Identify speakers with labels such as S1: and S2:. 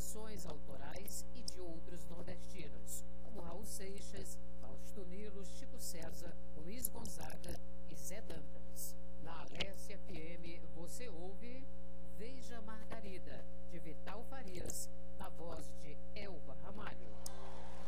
S1: composições autorais e de outros nordestinos, como Raul Seixas, Fausto Nilo, Chico César, Luiz Gonzaga e Zé Dantas. Na Alesse FM você ouve Veja Margarida, de Vital Farias, na voz de Elba Ramalho.